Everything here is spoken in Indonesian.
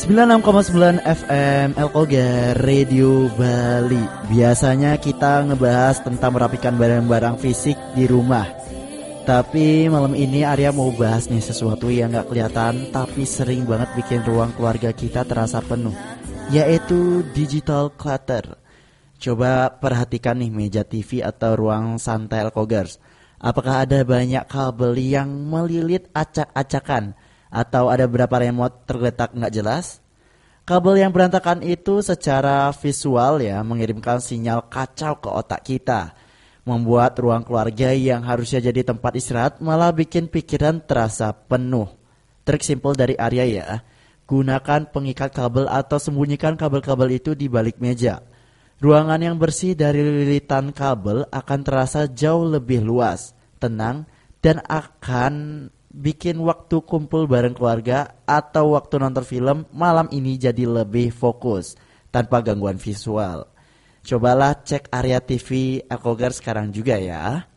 96,9 FM Elkoga Radio Bali. Biasanya kita ngebahas tentang merapikan barang-barang fisik di rumah. Tapi malam ini Arya mau bahas nih sesuatu yang gak kelihatan tapi sering banget bikin ruang keluarga kita terasa penuh, yaitu digital clutter. Coba perhatikan nih meja TV atau ruang santai Elkogers. Apakah ada banyak kabel yang melilit acak-acakan? Atau ada berapa remote terletak nggak jelas? Kabel yang berantakan itu secara visual ya mengirimkan sinyal kacau ke otak kita, membuat ruang keluarga yang harusnya jadi tempat istirahat malah bikin pikiran terasa penuh. Trik simpel dari Arya ya, gunakan pengikat kabel atau sembunyikan kabel-kabel itu di balik meja. Ruangan yang bersih dari lilitan kabel akan terasa jauh lebih luas, tenang, dan akan bikin waktu kumpul bareng keluarga atau waktu nonton film malam ini jadi lebih fokus tanpa gangguan visual. Cobalah cek area TV Elkogar sekarang juga ya.